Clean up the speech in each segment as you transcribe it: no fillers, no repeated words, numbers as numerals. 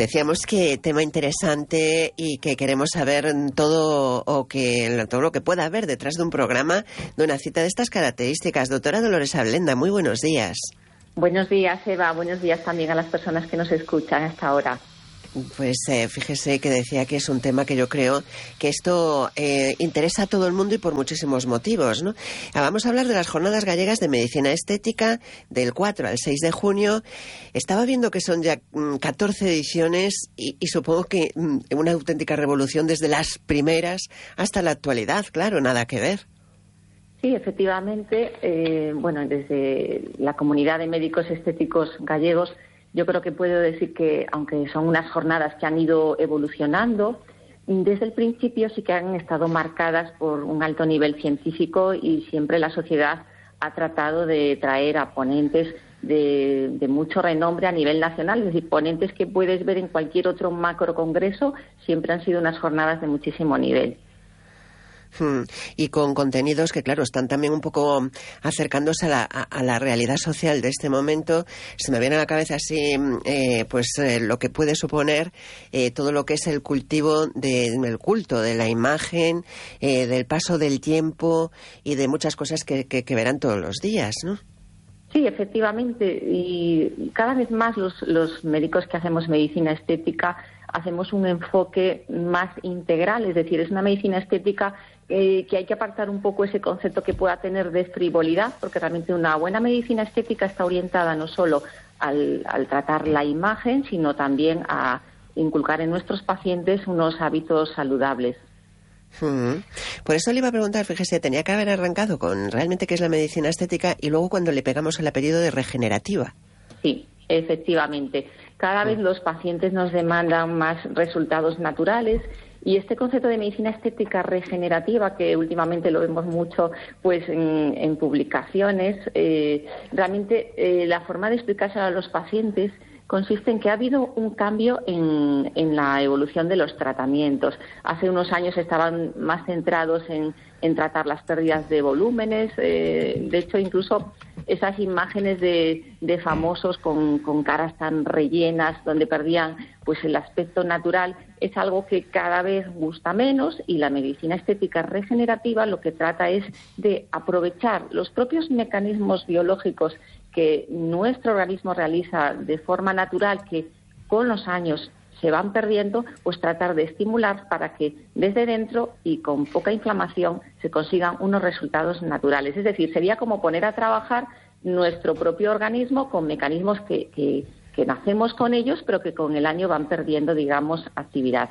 Decíamos que tema interesante y que queremos saber todo lo que pueda haber detrás de un programa, de una cita de estas características. Doctora Dolores Ablenda, muy buenos días. Buenos días, Eva. Buenos días también a las personas que nos escuchan hasta ahora. Pues fíjese que decía que es un tema que yo creo que esto interesa a todo el mundo y por muchísimos motivos, ¿no? Vamos a hablar de las Jornadas Gallegas de Medicina Estética del 4 al 6 de junio. Estaba viendo que son ya 14 ediciones y supongo que una auténtica revolución desde las primeras hasta la actualidad, claro, nada que ver. Sí, efectivamente, desde la comunidad de médicos estéticos gallegos, yo creo que puedo decir que, aunque son unas jornadas que han ido evolucionando, desde el principio sí que han estado marcadas por un alto nivel científico y siempre la sociedad ha tratado de traer a ponentes de mucho renombre a nivel nacional, es decir, ponentes que puedes ver en cualquier otro macrocongreso, siempre han sido unas jornadas de muchísimo nivel. Y con contenidos que, claro, están también un poco acercándose a la realidad social de este momento. Se me viene a la cabeza así, lo que puede suponer todo lo que es el cultivo del culto, de la imagen, del paso del tiempo y de muchas cosas que verán todos los días, ¿no? Sí, efectivamente. Y cada vez más los médicos que hacemos medicina estética hacemos un enfoque más integral, es decir, es una medicina estética que hay que apartar un poco ese concepto que pueda tener de frivolidad, porque realmente una buena medicina estética está orientada no solo al tratar la imagen, sino también a inculcar en nuestros pacientes unos hábitos saludables. Por eso le iba a preguntar, fíjese, tenía que haber arrancado con realmente qué es la medicina estética y luego cuando le pegamos el apellido de regenerativa. Sí, efectivamente. Cada vez los pacientes nos demandan más resultados naturales y este concepto de medicina estética regenerativa, que últimamente lo vemos mucho pues en publicaciones, realmente la forma de explicárselo a los pacientes consiste en que ha habido un cambio en la evolución de los tratamientos. Hace unos años estaban más centrados en tratar las pérdidas de volúmenes. De hecho, incluso esas imágenes de famosos con caras tan rellenas, donde perdían pues el aspecto natural, es algo que cada vez gusta menos, y la medicina estética regenerativa lo que trata es de aprovechar los propios mecanismos biológicos que nuestro organismo realiza de forma natural, que con los años se van perdiendo, pues tratar de estimular para que desde dentro y con poca inflamación se consigan unos resultados naturales. Es decir, sería como poner a trabajar nuestro propio organismo con mecanismos que nacemos con ellos, pero que con el año van perdiendo, digamos, actividad.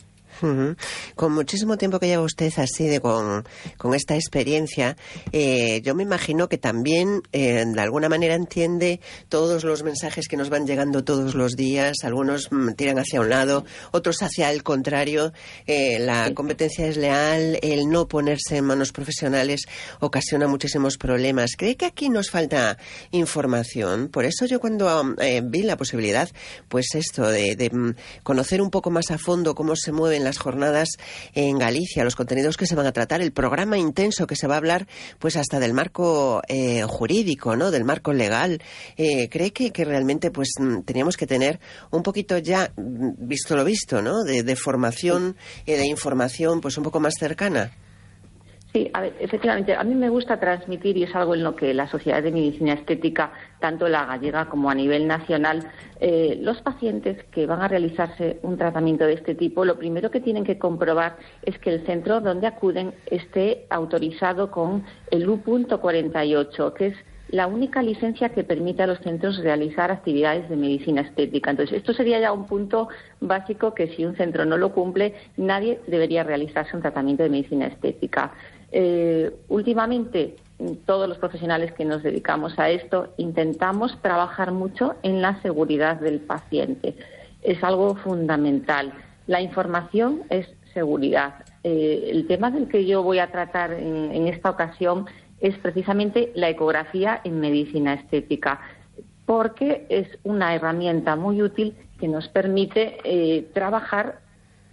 Con muchísimo tiempo que lleva usted así con esta experiencia, yo me imagino que también de alguna manera entiende todos los mensajes que nos van llegando todos los días. Algunos tiran hacia un lado, otros hacia el contrario. La competencia desleal, el no ponerse en manos profesionales ocasiona muchísimos problemas. ¿Cree que aquí nos falta información? Por eso yo cuando vi la posibilidad, pues esto de conocer un poco más a fondo cómo se mueven las jornadas en Galicia, los contenidos que se van a tratar, el programa intenso que se va a hablar, pues hasta del marco jurídico, ¿no? Del marco legal. ¿Cree que realmente pues teníamos que tener un poquito ya, visto lo visto, ¿no? De formación, de información, pues un poco más cercana? Sí, a ver, efectivamente, a mí me gusta transmitir, y es algo en lo que la Sociedad de Medicina Estética, tanto la gallega como a nivel nacional, los pacientes que van a realizarse un tratamiento de este tipo, lo primero que tienen que comprobar es que el centro donde acuden esté autorizado con el U.48, que es la única licencia que permite a los centros realizar actividades de medicina estética. Entonces, esto sería ya un punto básico que si un centro no lo cumple, nadie debería realizarse un tratamiento de medicina estética. Últimamente, todos los profesionales que nos dedicamos a esto intentamos trabajar mucho en la seguridad del paciente. Es algo fundamental. La información es seguridad. El tema del que yo voy a tratar en esta ocasión es precisamente la ecografía en medicina estética, porque es una herramienta muy útil que nos permite trabajar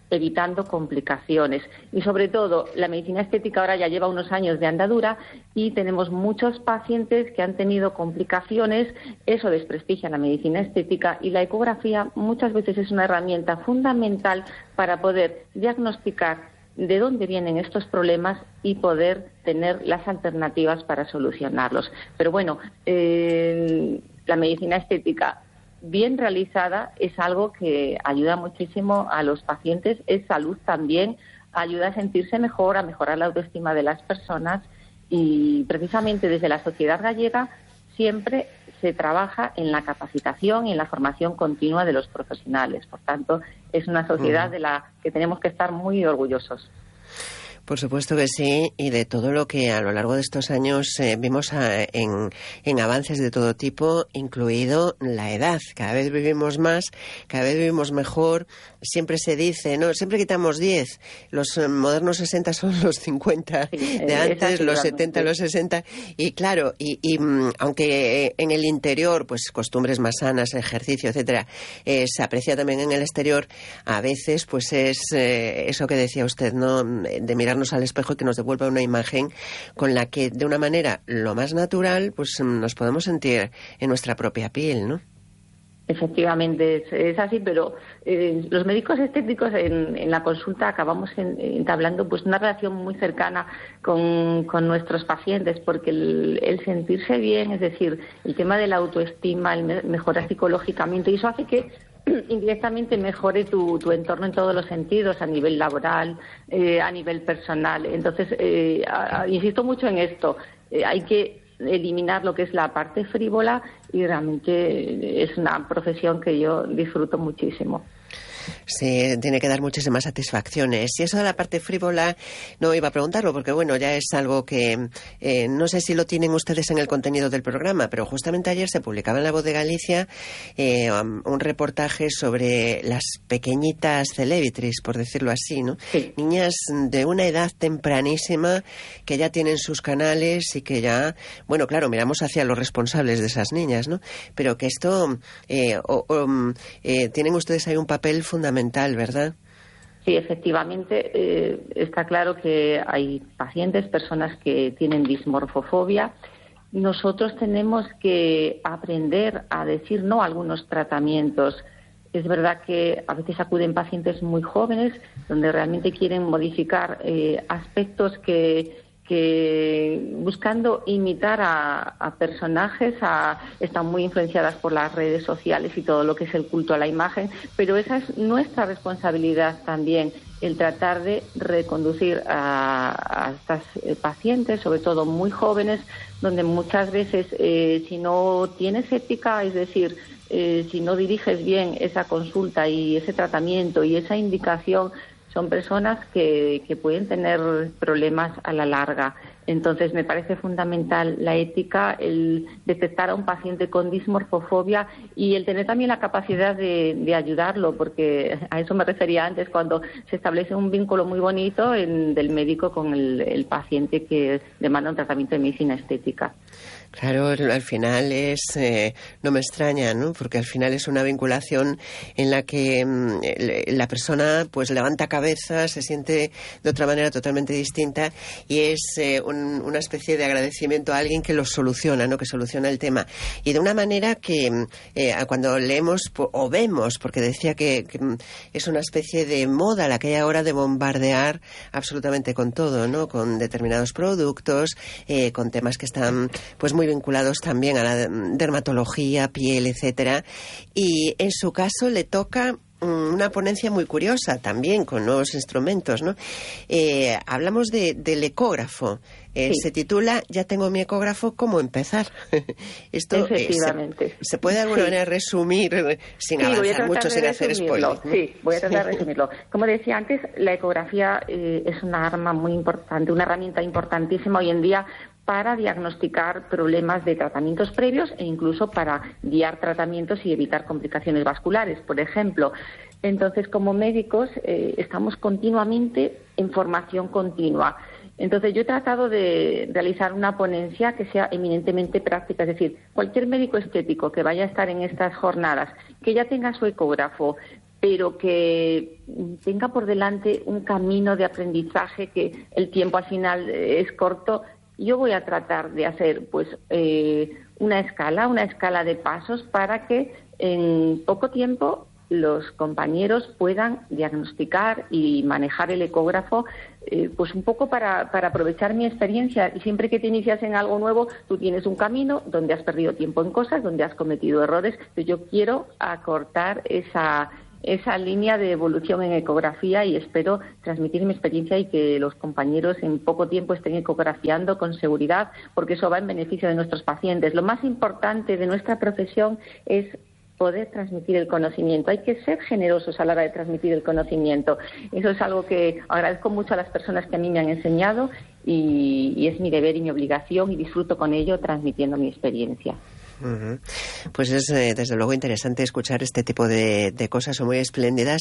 evitando complicaciones. Y sobre todo, la medicina estética ahora ya lleva unos años de andadura y tenemos muchos pacientes que han tenido complicaciones. Eso desprestigia la medicina estética, y la ecografía muchas veces es una herramienta fundamental para poder diagnosticar de dónde vienen estos problemas y poder tener las alternativas para solucionarlos. Pero bueno, la medicina estética bien realizada es algo que ayuda muchísimo a los pacientes, es salud también, ayuda a sentirse mejor, a mejorar la autoestima de las personas, y precisamente desde la sociedad gallega siempre se trabaja en la capacitación y en la formación continua de los profesionales. Por tanto, es una sociedad de la que tenemos que estar muy orgullosos. Por supuesto que sí, y de todo lo que a lo largo de estos años vimos en avances de todo tipo, incluido la edad. Cada vez vivimos más, cada vez vivimos mejor. Siempre se dice, no, siempre quitamos 10. Los modernos 60 son los 50 de antes, los 70, los 60. Y claro, aunque en el interior, pues costumbres más sanas, ejercicio, etcétera, se aprecia también en el exterior, a veces pues es eso que decía usted, ¿no? De mirar al espejo y que nos devuelva una imagen con la que, de una manera lo más natural, pues nos podemos sentir en nuestra propia piel, ¿no? Efectivamente, es así, pero los médicos estéticos en la consulta acabamos entablando pues una relación muy cercana con nuestros pacientes, porque el sentirse bien, es decir, el tema de la autoestima, el mejorar psicológicamente, y eso hace que indirectamente mejore tu entorno en todos los sentidos, a nivel laboral, a nivel personal. Entonces, insisto mucho en esto, hay que eliminar lo que es la parte frívola, y realmente es una profesión que yo disfruto muchísimo. Sí, tiene que dar muchísimas satisfacciones. Y eso de la parte frívola no iba a preguntarlo, porque bueno, ya es algo que no sé si lo tienen ustedes en el contenido del programa, pero justamente ayer se publicaba en La Voz de Galicia un reportaje sobre las pequeñitas celebrities, por decirlo así, ¿no? Sí. Niñas de una edad tempranísima que ya tienen sus canales y que ya, bueno, claro, miramos hacia los responsables de esas niñas, ¿no? Pero que esto, tienen ustedes ahí un papel fundamental, ¿verdad? Sí, efectivamente, está claro que hay pacientes, personas que tienen dismorfofobia. Nosotros tenemos que aprender a decir no a algunos tratamientos. Es verdad que a veces acuden pacientes muy jóvenes donde realmente quieren modificar aspectos que buscando imitar a personajes, están muy influenciadas por las redes sociales y todo lo que es el culto a la imagen, pero esa es nuestra responsabilidad también, el tratar de reconducir a estas pacientes, sobre todo muy jóvenes, donde muchas veces si no tienes ética, es decir, si no diriges bien esa consulta y ese tratamiento y esa indicación, son personas que pueden tener problemas a la larga. Entonces, me parece fundamental la ética, el detectar a un paciente con dismorfofobia y el tener también la capacidad de ayudarlo, porque a eso me refería antes, cuando se establece un vínculo muy bonito del médico con el paciente que demanda un tratamiento de medicina estética. Claro, al final no me extraña, ¿no? Porque al final es una vinculación en la que la persona pues levanta cabeza, se siente de otra manera totalmente distinta, y es una especie de agradecimiento a alguien que lo soluciona, ¿no? Que soluciona el tema. Y de una manera que cuando leemos o vemos, porque decía que es una especie de moda la que hay ahora de bombardear absolutamente con todo, ¿no? Con determinados productos, con temas que están pues muy vinculados también a la dermatología, piel, etcétera. Y en su caso le toca una ponencia muy curiosa también, con nuevos instrumentos, ¿no? Hablamos del ecógrafo. Sí. Se titula Ya tengo mi ecógrafo, ¿cómo empezar? Esto Efectivamente. ¿se puede de alguna manera resumir sin avanzar mucho, sin hacer spoiler, ¿no? Sí, voy a tratar de resumirlo. Como decía antes, la ecografía es una arma muy importante, una herramienta importantísima hoy en día para diagnosticar problemas de tratamientos previos e incluso para guiar tratamientos y evitar complicaciones vasculares, por ejemplo. Entonces, como médicos, estamos continuamente en formación continua. Entonces, yo he tratado de realizar una ponencia que sea eminentemente práctica, es decir, cualquier médico estético que vaya a estar en estas jornadas, que ya tenga su ecógrafo, pero que tenga por delante un camino de aprendizaje, que el tiempo al final es corto. Yo voy a tratar de hacer pues una escala de pasos para que en poco tiempo los compañeros puedan diagnosticar y manejar el ecógrafo, pues un poco para aprovechar mi experiencia. Y siempre que te inicias en algo nuevo, tú tienes un camino donde has perdido tiempo en cosas, donde has cometido errores. Entonces yo quiero acortar esa línea de evolución en ecografía y espero transmitir mi experiencia y que los compañeros en poco tiempo estén ecografiando con seguridad, porque eso va en beneficio de nuestros pacientes. Lo más importante de nuestra profesión es poder transmitir el conocimiento. Hay que ser generosos a la hora de transmitir el conocimiento. Eso es algo que agradezco mucho a las personas que a mí me han enseñado y es mi deber y mi obligación, y disfruto con ello transmitiendo mi experiencia. Uh-huh. Pues es desde luego interesante escuchar este tipo de cosas, son muy espléndidas,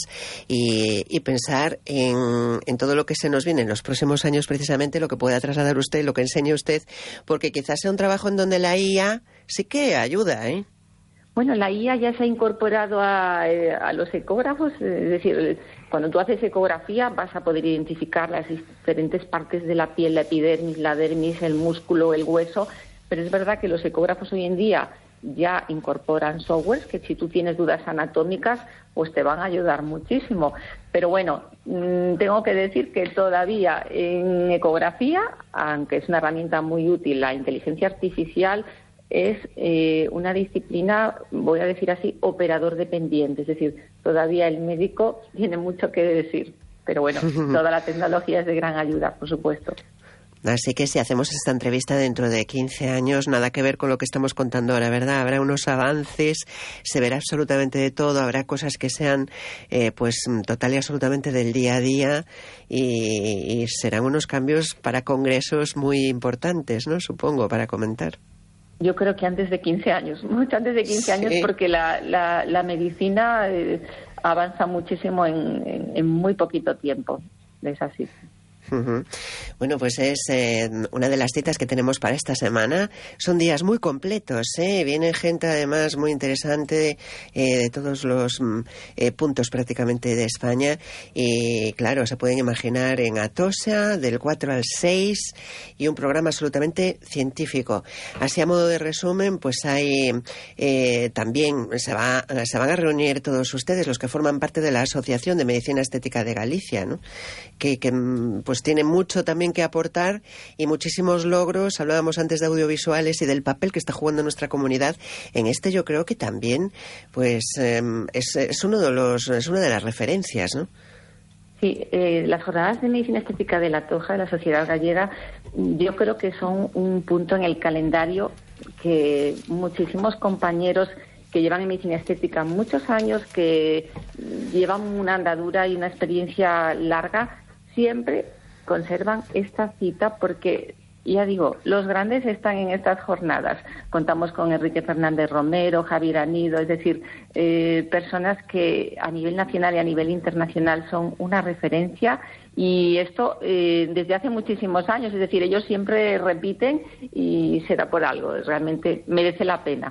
y pensar en todo lo que se nos viene en los próximos años, precisamente lo que pueda trasladar usted, lo que enseñe usted, porque quizás sea un trabajo en donde la IA sí que ayuda, ¿eh? Bueno, la IA ya se ha incorporado a los ecógrafos, es decir, cuando tú haces ecografía vas a poder identificar las diferentes partes de la piel, la epidermis, la dermis, el músculo, el hueso, pero es verdad que los ecógrafos hoy en día ya incorporan softwares que si tú tienes dudas anatómicas pues te van a ayudar muchísimo. Pero bueno, tengo que decir que todavía en ecografía, aunque es una herramienta muy útil, la inteligencia artificial es una disciplina, voy a decir así, operador dependiente. Es decir, todavía el médico tiene mucho que decir. Pero bueno, toda la tecnología es de gran ayuda, por supuesto. Así que si hacemos esta entrevista dentro de 15 años, nada que ver con lo que estamos contando ahora, ¿verdad? Habrá unos avances, se verá absolutamente de todo, habrá cosas que sean pues total y absolutamente del día a día, y serán unos cambios para congresos muy importantes, ¿no? Supongo, para comentar. Yo creo que antes de 15 años, mucho antes de 15 años, sí. Porque la medicina avanza muchísimo en muy poquito tiempo, es así. Uh-huh. Bueno, pues es una de las citas que tenemos para esta semana. Son días muy completos, viene gente además muy interesante de todos los puntos prácticamente de España, y claro, se pueden imaginar en Atocha del 4 al 6, y un programa absolutamente científico. Así, a modo de resumen, pues hay también se van a reunir todos ustedes, los que forman parte de la Asociación de Medicina Estética de Galicia, ¿no? que pues tiene mucho también que aportar y muchísimos logros. Hablábamos antes de audiovisuales y del papel que está jugando nuestra comunidad en este. Yo creo que también pues es una de las referencias, ¿no? Sí, las jornadas de medicina estética de la Toja, de la Sociedad Gallega, yo creo que son un punto en el calendario que muchísimos compañeros que llevan en medicina estética muchos años, que llevan una andadura y una experiencia larga, siempre conservan esta cita, porque, ya digo, los grandes están en estas jornadas. Contamos con Enrique Fernández Romero, Javier Anido, es decir, personas que a nivel nacional y a nivel internacional son una referencia, y esto desde hace muchísimos años. Es decir, ellos siempre repiten y será por algo, realmente merece la pena.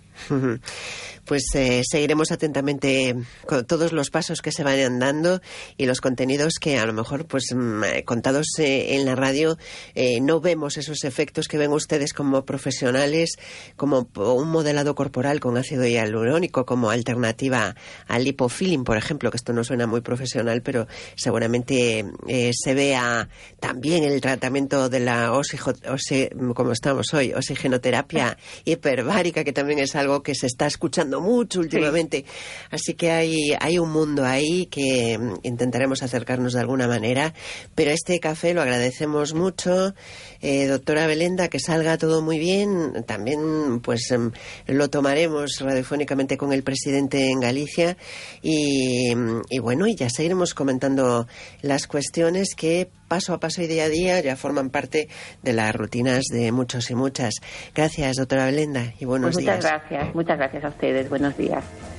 Pues seguiremos atentamente con todos los pasos que se vayan dando y los contenidos que a lo mejor pues contados en la radio no vemos esos efectos que ven ustedes como profesionales, como un modelado corporal con ácido hialurónico como alternativa al lipofilling, por ejemplo, que esto no suena muy profesional, pero seguramente se vea también el tratamiento de la como estamos hoy, oxigenoterapia hiperbárica, que también es algo que se está escuchando mucho últimamente. Sí. Así que hay un mundo ahí que intentaremos acercarnos de alguna manera, pero este café lo agradecemos mucho. Doctora Belenda, que salga todo muy bien. También pues lo tomaremos radiofónicamente con el presidente en Galicia, y bueno, y ya seguiremos comentando las cuestiones que paso a paso y día a día ya forman parte de las rutinas de muchos y muchas. Gracias, doctora Belenda, y buenos días. Muchas gracias a ustedes. Buenos días.